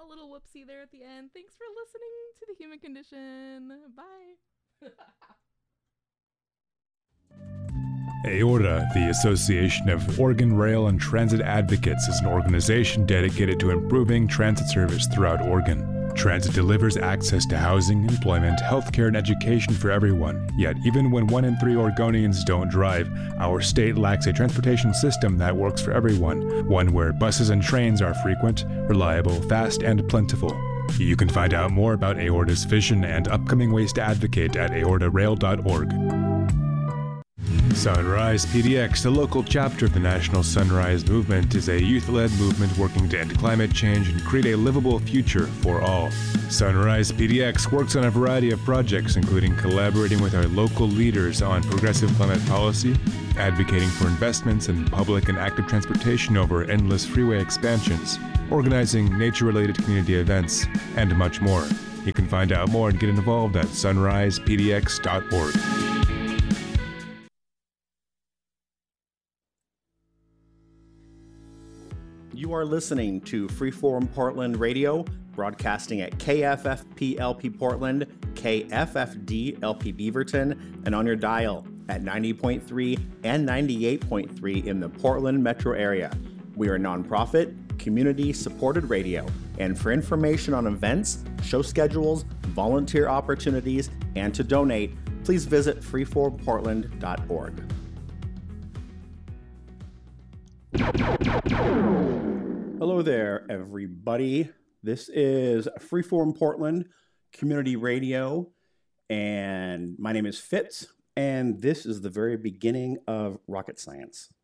a little whoopsie there at the end. Thanks for listening to The Human Condition. Bye. AORTA, the Association of Oregon Rail and Transit Advocates, is an organization dedicated to improving transit service throughout Oregon. Transit delivers access to housing, employment, healthcare, and education for everyone. Yet, even when 1 in 3 Oregonians don't drive, our state lacks a transportation system that works for everyone, one where buses and trains are frequent, reliable, fast, and plentiful. You can find out more about AORTA's vision and upcoming ways to advocate at aortarail.org. Sunrise PDX, the local chapter of the National Sunrise Movement, is a youth-led movement working to end climate change and create a livable future for all. Sunrise PDX works on a variety of projects, including collaborating with our local leaders on progressive climate policy, advocating for investments in public and active transportation over endless freeway expansions, organizing nature-related community events, and much more. You can find out more and get involved at sunrisepdx.org. You are listening to Freeform Portland Radio, broadcasting at KFFP LP Portland, KFFD LP Beaverton, and on your dial at 90.3 and 98.3 in the Portland metro area. We are nonprofit, community-supported radio, and for information on events, show schedules, volunteer opportunities, and to donate, please visit freeformportland.org. Hello there, everybody. This is Freeform Portland Community Radio, and my name is Fitz, and this is the very beginning of rocket science.